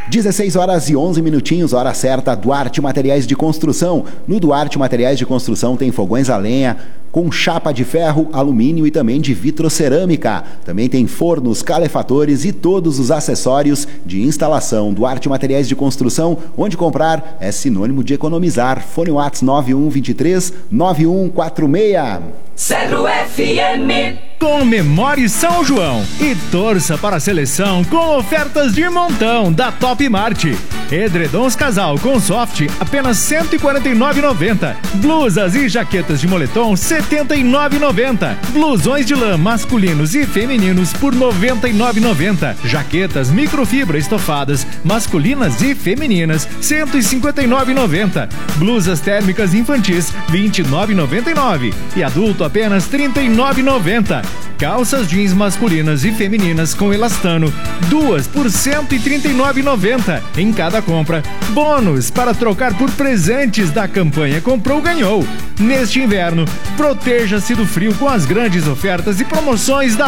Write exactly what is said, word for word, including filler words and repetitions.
dezesseis horas e onze minutinhos, hora certa, Duarte Materiais de Construção. No Duarte Materiais de Construção tem fogões a lenha com chapa de ferro, alumínio e também de vitrocerâmica. Também tem fornos, calefatores e todos os acessórios de instalação. Duarte Materiais de Construção, onde comprar é sinônimo de economizar. Fone WhatsApp nove um dois três nove um quatro seis. Zero F M. Comemore São João e torça para a seleção com ofertas de montão da Top Mart. Edredons casal com soft, apenas cento e quarenta e nove reais e noventa centavos. Blusas e jaquetas de moletom, setenta e nove reais e noventa centavos. Blusões de lã masculinos e femininos por noventa e nove reais e noventa centavos. Jaquetas microfibra estofadas masculinas e femininas, cento e cinquenta e nove reais e noventa centavos. Blusas térmicas infantis, vinte e nove reais e noventa e nove centavos. E adulto apenas trinta e nove reais e noventa centavos. Calças jeans masculinas e femininas com elastano, duas por cento e trinta e nove reais e noventa centavos em cada compra. Bônus para trocar por presentes da campanha Comprou Ganhou. Neste inverno, proteja-se do frio com as grandes ofertas e promoções da